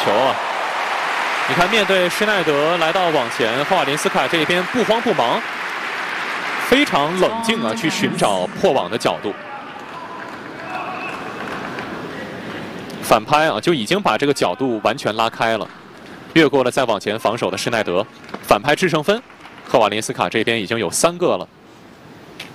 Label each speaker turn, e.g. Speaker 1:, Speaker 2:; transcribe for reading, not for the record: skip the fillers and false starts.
Speaker 1: 球啊！你看，面对施耐德来到网前，霍瓦林斯卡这边不慌不忙，非常冷静啊，去寻找破网的角度。反拍啊，就已经把这个角度完全拉开了，越过了再往前防守的施耐德，反拍制胜分，赫瓦林斯卡这边已经有3个了。